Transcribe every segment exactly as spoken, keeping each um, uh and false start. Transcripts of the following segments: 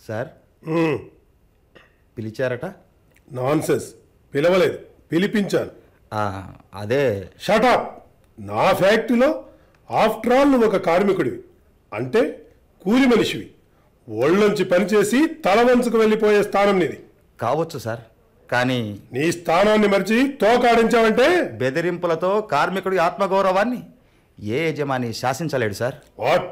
Sir పిలిచారట? Nonsense, పిలవలేదు, పిలిపించాను. అదే. షటప్. నా ఫ్యాక్టరీలో ఆఫ్టర్ ఆల్ నువ్వు ఒక కార్మికుడివి, అంటే కూలి మనిషివి. ఒళ్ళొంచి పనిచేసి తల వంచుకు వెళ్ళిపోయే స్థానం నీది. కావచ్చు సార్, కానీ నీ స్థానాన్ని మరిచి తోకాడించావంటే బెదిరింపులతో కార్మికుడి ఆత్మగౌరవాన్ని ఏ యజమాని శాసించలేడు సార్. వాట్?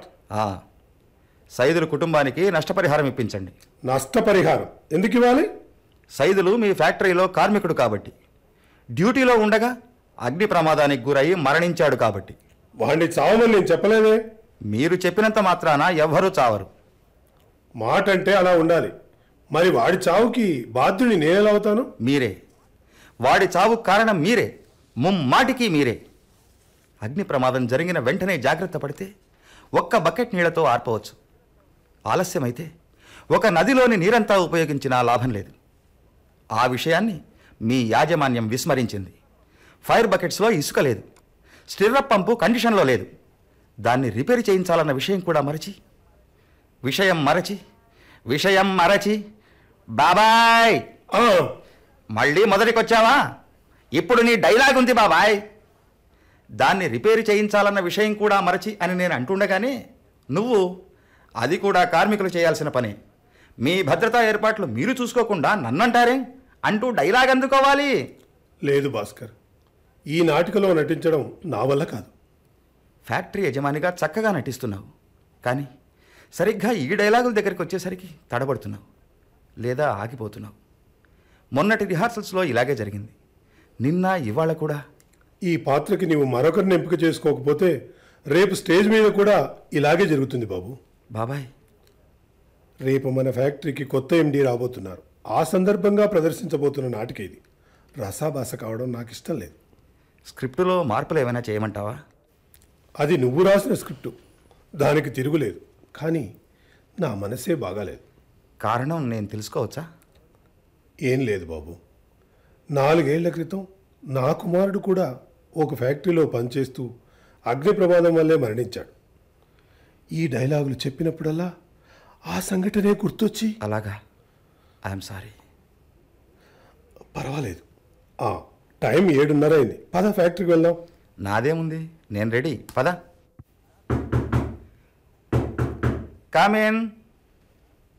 సైదులు కుటుంబానికి నష్టపరిహారం ఇప్పించండి. నష్టపరిహారం ఎందుకు ఇవ్వాలి? సైదులు మీ ఫ్యాక్టరీలో కార్మికుడు కాబట్టి, డ్యూటీలో ఉండగా అగ్ని ప్రమాదానికి గురై మరణించాడు కాబట్టి. వాడిని చావమని నేను చెప్పలేదే. మీరు చెప్పినంత మాత్రాన ఎవ్వరూ చావరు. మాట అంటే అలా ఉండాలి. మరి వాడి చావుకి బాధ్యుని నేనెలా అవుతాను? మీరే. వాడి చావుకు కారణం మీరే, ముమ్మాటికి మీరే. అగ్ని ప్రమాదం జరిగిన వెంటనే జాగ్రత్త పడితే ఒక్క బకెట్ నీళ్లతో ఆర్పవచ్చు. ఆలస్యమైతే ఒక నదిలోని నీరంతా ఉపయోగించినా లాభం లేదు. ఆ విషయాన్ని మీ యాజమాన్యం విస్మరించింది. ఫైర్ బకెట్స్లో ఇసుక లేదు, స్టిర్రప్ పంపు కండిషన్లో లేదు. దాన్ని రిపేర్ చేయించాలన్న విషయం కూడా మరచి విషయం మరచి విషయం మరచి బాబాయ్ మళ్ళీ మొదటికొచ్చావా? ఇప్పుడు నీ డైలాగ్ ఉంది బాబాయ్. దాన్ని రిపేర్ చేయించాలన్న విషయం కూడా మరచి అని నేను అంటుండగానే నువ్వు అది కూడా కార్మికులు చేయాల్సిన పని, మీ భద్రతా ఏర్పాట్లు మీరు చూసుకోకుండా నన్నంటారే అంటూ డైలాగ్ అందుకోవాలి. లేదు భాస్కర్, ఈ నాటికలో నటించడం నా వల్ల కాదు. ఫ్యాక్టరీ యజమానిగా చక్కగా నటిస్తున్నావు, కానీ సరిగ్గా ఈ డైలాగుల దగ్గరికి వచ్చేసరికి తడబడుతున్నావు లేదా ఆగిపోతున్నావు. మొన్నటి రిహార్సల్స్లో ఇలాగే జరిగింది. నిన్న ఇవాళ కూడా. ఈ పాత్రకి నీవు మరొకరిని ఎంపిక చేసుకోకపోతే రేపు స్టేజ్ మీద కూడా ఇలాగే జరుగుతుంది బాబు. బాబాయ్, రేపు మన ఫ్యాక్టరీకి కొత్త ఎండీ రాబోతున్నారు. ఆ సందర్భంగా ప్రదర్శించబోతున్న నాటిక ఇది. రసాభాస కావడం నాకు ఇష్టం లేదు. స్క్రిప్టులో మార్పులు ఏమైనా చేయమంటావా? అది నువ్వు రాసిన స్క్రిప్టు, దానికి తిరుగులేదు. కానీ నా మనసే బాగాలేదు. కారణం నేను తెలుసుకోవచ్చా? ఏం లేదు బాబు, నాలుగేళ్ల క్రితం నా కుమారుడు కూడా ఒక ఫ్యాక్టరీలో పనిచేస్తూ అగ్ని ప్రమాదం వల్లే మరణించాడు. ఈ డైలాగులు చెప్పినప్పుడల్లా ఆ సంఘటనే గుర్తొచ్చి. అలాగా? I'm sorry. పర్వాలేదు. టైం ఏడున్నర అయింది, పద ఫ్యాక్టరీకి వెళ్దాం. నాదేముంది, నేను రెడీ, పద. Come in.